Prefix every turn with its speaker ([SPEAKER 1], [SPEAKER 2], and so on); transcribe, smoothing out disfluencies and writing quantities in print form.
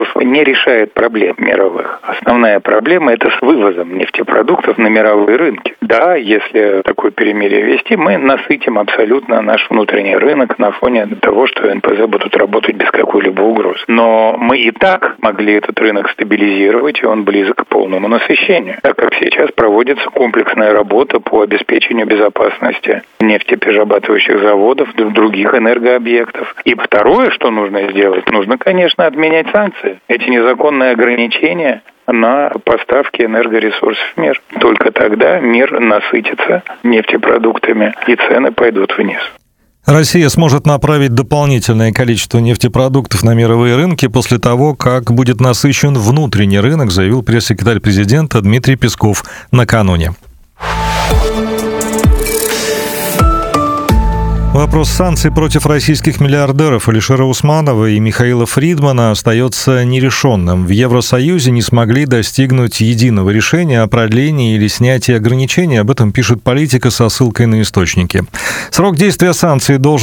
[SPEAKER 1] не решает проблем мировых. Основная проблема – это с вывозом нефтепродуктов на мировые рынки. Да, если такое перемирие вести, мы насытим абсолютно наш внутренний рынок на фоне того, что НПЗ будут работать без какой-либо угрозы. Но мы и так могли этот рынок стабилизировать, и он близок к полному насыщению, так как сейчас проводится комплексная работа по обеспечению безопасности нефтеперерабатывающих заводов, других энергообъектов. И второе, что нужно сделать, нужно, конечно, отменять санкции. Эти незаконные ограничения на поставки энергоресурсов в мир. Только тогда мир насытится нефтепродуктами, и цены пойдут вниз.
[SPEAKER 2] Россия сможет направить дополнительное количество нефтепродуктов на мировые рынки после того, как будет насыщен внутренний рынок, заявил пресс-секретарь президента Дмитрий Песков накануне. Вопрос санкций против российских миллиардеров Алишера Усманова и Михаила Фридмана остается нерешенным. В Евросоюзе не смогли достигнуть единого решения о продлении или снятии ограничений. Об этом пишет «Политика» со ссылкой на источники. Срок действия санкций должен